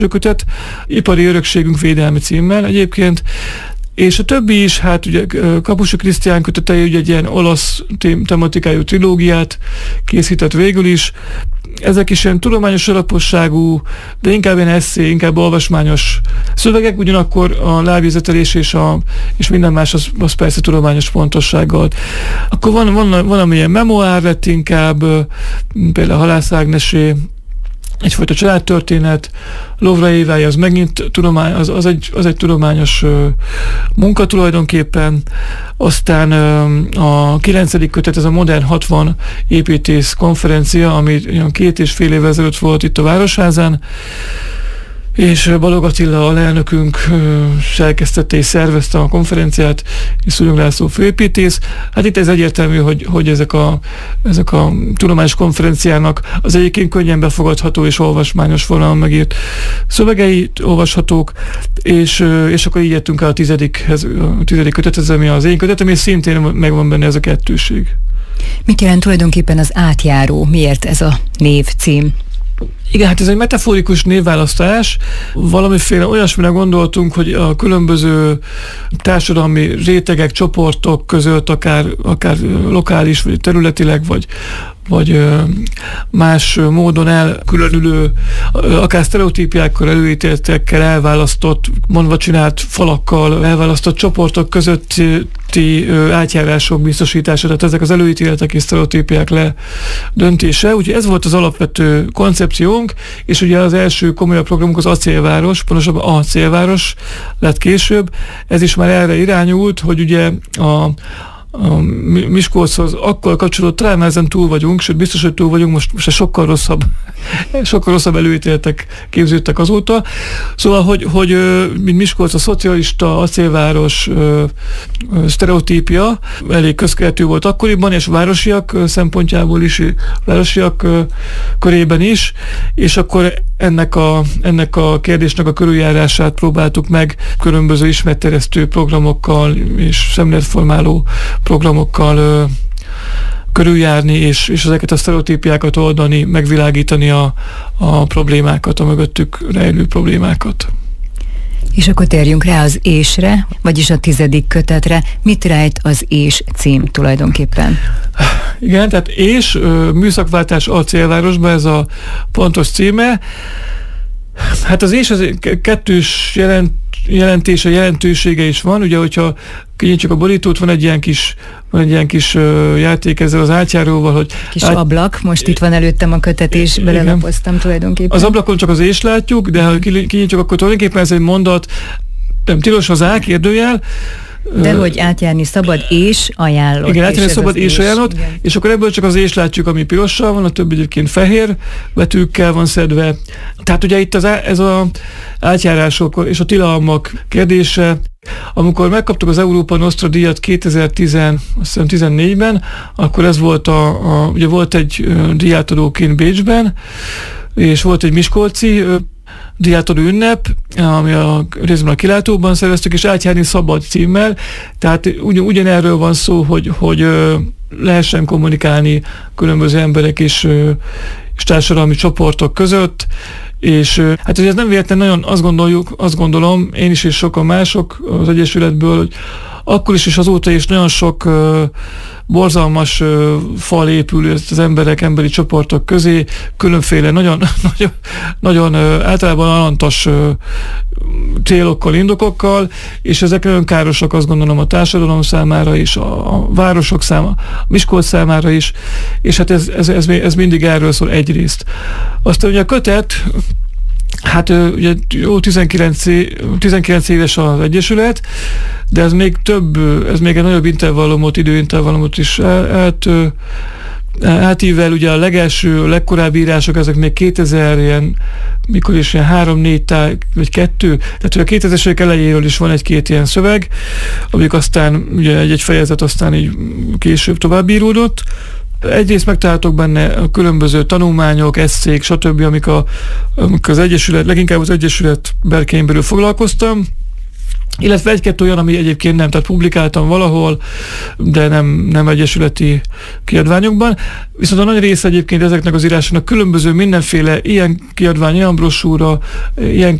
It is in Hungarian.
kötet, Ipari örökségünk védelmi címmel egyébként, és a többi is, hát ugye Kapusi Krisztián kötetei, ugye egy ilyen olasz tematikájú trilógiát készített végül is. Ezek is ilyen tudományos alaposságú, de inkább ilyen esszé, inkább olvasmányos szövegek, ugyanakkor a lábjegyzetelés és minden más az persze tudományos pontossággal. Akkor van amilyen memoár lett inkább, például Halász Ágnesé, egyfajta családtörténet, Lovra Évája, az megint tudomány, az egy tudományos munka tulajdonképpen. Aztán a 9. kötet, ez a Modern 60 építész konferencia, ami 2,5 évvel ezelőtt volt itt a Városházán, és Balogh Attila alelnökünk szerkesztette és szervezte a konferenciát, és Szúnyog László főépítész. Hát itt ez egyértelmű, hogy ezek a tudományos konferenciának az egyébként könnyen befogadható és olvasmányos vonalon megírt szövegei olvashatók, és akkor így jöttünk el a 10. kötethez, ami az én kötetem, és szintén megvan benne ez a kettőség. Mit jelent tulajdonképpen az átjáró? Miért ez a névcím? Igen, hát ez egy metaforikus névválasztás. Valamiféle olyasmire gondoltunk, hogy a különböző társadalmi rétegek, csoportok között, akár lokális, vagy területileg, vagy más módon elkülönülő, akár sztereotípiákkal, előítéletekkel elválasztott, mondva csinált falakkal elválasztott csoportok közötti átjárások biztosítása, tehát ezek az előítéletek és sztereotípiák ledöntése. Úgyhogy ez volt az alapvető koncepciónk, és ugye az első komolyabb programunk az Acélváros, pontosabban a Célváros lett később. Ez is már erre irányult, hogy ugye a Miskolchoz akkor kapcsolódott, talán ezen túl vagyunk, sőt biztos, hogy túl vagyunk, most sokkal rosszabb előítéletek képződtek azóta. Szóval, hogy mint Miskolc a szocialista, acélváros sztereotípia elég közkeletű volt akkoriban, és városiak szempontjából is, városiak körében is, és akkor ennek a kérdésnek a körüljárását próbáltuk meg különböző ismeretterjesztő programokkal és szemléletformáló programokkal körüljárni, és ezeket a sztereotípiákat oldani, megvilágítani a problémákat, a mögöttük rejlő problémákat. És akkor térjünk rá az ésre, vagyis a 10. kötetre. Mit rejt az és cím tulajdonképpen? Igen, tehát és műszakváltás a Célvárosba, ez a pontos címe. Hát az és az kettős jelentősége is van, ugye, hogyha kinyitjuk a borítót, van egy ilyen kis játék ezzel az átjáróval, hogy... Kis ablak, most itt van előttem a kötet, és belelapoztam tulajdonképpen. Az ablakon csak az és látjuk, de ha kinyitjuk, akkor tulajdonképpen ez egy mondat, nem tilos az A, kérdőjel. De hogy átjárni szabad és ajánlott. Igen, átjárni szabad és ajánlott, és akkor ebből csak az és látjuk, ami pirossal van, a többi egyébként fehér betűkkel van szedve. Tehát ugye itt ez az átjárások és a tilalmak kérdése. Amikor megkaptuk az Európa Nostra díjat 2014-ben, akkor ez volt ugye volt egy díjátadóként Bécsben, és volt egy miskolci díjátadó ünnep, ami részben a Kilátóban szerveztük, és átjárni szabad címmel, tehát ugyanerről van szó, hogy lehessen kommunikálni különböző emberek és társadalmi csoportok között, és hát ugye ez nem véletlen, nagyon azt gondolom, én is és sokan mások az Egyesületből, hogy akkor is és azóta is nagyon sok borzalmas fal épül az emberi csoportok közé, különféle nagyon általában alantas célokkal, indokokkal, és ezek nagyon károsak, azt gondolom, a társadalom számára is, a városok számára, a Miskolc számára is, és hát ez mindig erről szól egyrészt. Aztán ugye a kötet, hát ugye jó 19 éves az Egyesület, de ez még több, ez még egy nagyobb időintervallumot is átível, ugye a legkorábbi írások, ezek még 2000 ilyen 3-4 vagy 2, tehát a 2000-es évek elejéről is van egy-két ilyen szöveg, amik aztán ugye egy fejezet aztán így később tovább íródott. Egyrészt megtaláltok benne a különböző tanulmányok, esszék, stb., amik az Egyesület, leginkább az Egyesület berkein belül foglalkoztam, illetve egy-kettő olyan, ami egyébként nem, tehát publikáltam valahol, de nem egyesületi kiadványokban. Viszont a nagy része egyébként ezeknek az írásoknak különböző mindenféle ilyen kiadvány, ilyen brosúra, ilyen